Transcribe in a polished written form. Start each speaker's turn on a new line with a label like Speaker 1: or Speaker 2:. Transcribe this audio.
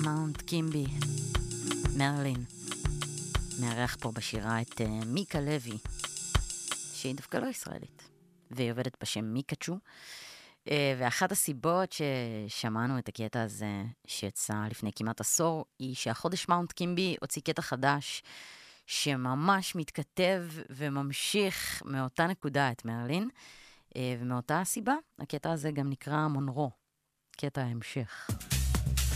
Speaker 1: מאונט קימבי, מרלין. מארח פה בשירה את מיקה לוי, שהיא דווקא לא ישראלית, והיא עובדת בשם מיקצ'ו. ואחת הסיבות ששמענו את הקטע הזה שיצא לפני כמעט עשור, היא שהחודש מאונט קימבי הוציא קטע חדש, שממש מתכתב וממשיך מאותה נקודה את מרלין, ומאותה הסיבה, הקטע הזה גם נקרא מונרו, קטע ההמשך.